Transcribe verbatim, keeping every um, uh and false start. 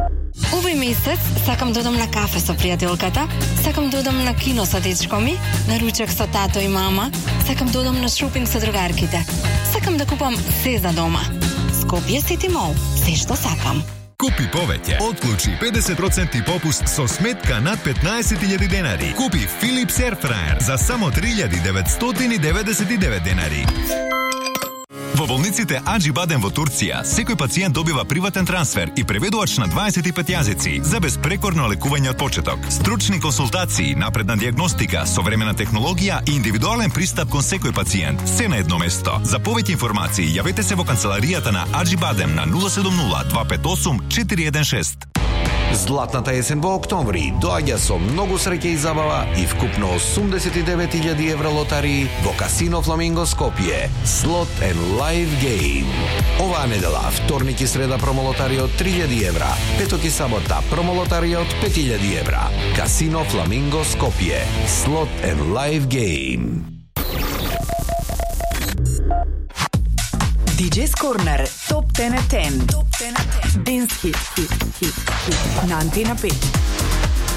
Овој месец сакам да одам на кафе со пријателката, сакам да одам на кино со дечко ми, на ручек со тато и мама, сакам да одам на шопинг со другарките. Сакам да купам се за дома. Скопје Сити Мол, се што сакам. Купи повеќе. Отклучи педесет проценти попуст со сметка над петнаесет илјади денари. Купи Philips Air Fryer за само три илјади деветстотини деветдесет и девет денари. Во болниците Аџи Бадем во Турција, секој пациент добива приватен трансфер и преведувач на дваесет и пет јазици за безпрекорно лекување од почеток. Стручни консултации, напредна дијагностика, современа технологија и индивидуален пристап кон секој пациент, се на едно место. За повеќе информации јавете се во канцеларијата на Аџи Бадем на нула седум нула два пет осум четири еден шест. Златната есен во октомври доаѓа со многу среќа и забава и вкупно осумдесет и девет илјади евра лотари во Касино Фламинго Скопје. Slot and Live Game. Оваа недела, вторник и среда промолотариот три илјади евра, петок и сабота промолотариот пет илјади евра. Касино Фламинго Скопје. Slot and Live Game. диџејс Corner Top десет на десет. Топ десет на десет. Dance hit, hit, hit, hit. На Антена пет.